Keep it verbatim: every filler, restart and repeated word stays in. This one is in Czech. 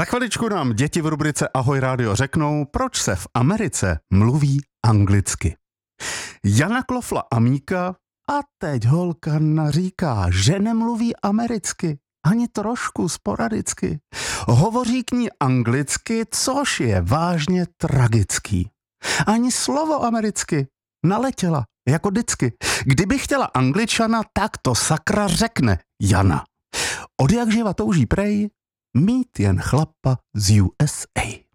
chviličku nám děti v rubrice Ahoj rádio řeknou, proč se v Americe mluví anglicky. Jana klofla a Míka a teď holka naříká, že nemluví americky, ani trošku sporadicky. Hovoří k ní anglicky, což je vážně tragický. Ani slovo americky naletěla, jako vždycky. Kdyby chtěla Angličana, tak to sakra řekne Jana. Od jak živa touží prej mít jen chlapa z U S A.